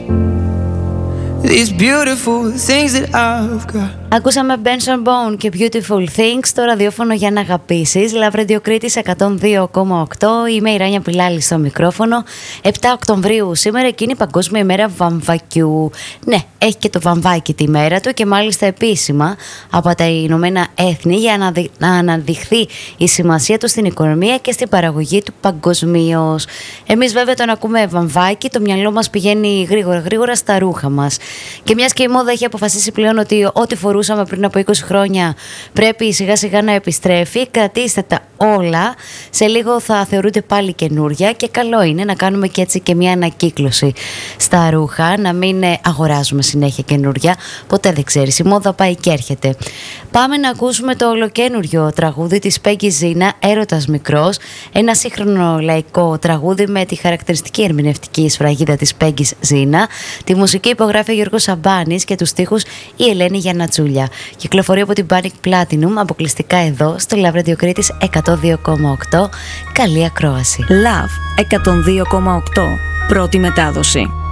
These beautiful things that I've got. Ακούσαμε Benson Boone και Beautiful Things στο ραδιόφωνο για να αγαπήσεις. Love Radio Κρήτης 102,8. Είμαι η Ράνια Πιλάλη στο μικρόφωνο. 7 Οκτωβρίου σήμερα, εκείνη η Παγκόσμια ημέρα βαμβακιού. Ναι, έχει και το βαμβάκι τη μέρα του και μάλιστα επίσημα από τα Ηνωμένα Έθνη για να αναδειχθεί η σημασία του στην οικονομία και στην παραγωγή του παγκοσμίως. Εμείς βέβαια τον ακούμε βαμβάκι, το μυαλό μας πηγαίνει γρήγορα στα ρούχα μας. Και μιας και η μόδα έχει αποφασίσει πλέον ότι ό,τι φορούσαμε πριν από 20 χρόνια πρέπει σιγά σιγά να επιστρέφει, κρατήστε τα όλα, σε λίγο θα θεωρούνται πάλι καινούρια και καλό είναι να κάνουμε και έτσι και μια ανακύκλωση στα ρούχα, να μην αγοράζουμε συνέχεια καινούρια, ποτέ δεν ξέρεις, η μόδα πάει και έρχεται. Πάμε να ακούσουμε το ολοκένουργιο τραγούδι της Peggy Zina, Έρωτας Μικρός, ένα σύγχρονο λαϊκό τραγούδι με τη χαρακτηριστική ερμηνευτική σφραγίδα της Peggy Zina. Τη μουσική υπογράφει ο Γιώργος Σαμπάνης και τους στίχους η Ελένη Γιαννατσούλια. Κυκλοφορεί από την Panic Platinum αποκλειστικά εδώ στο Love Radio Κρήτης 102,8. Καλή ακρόαση. Love 102,8. Πρώτη μετάδοση.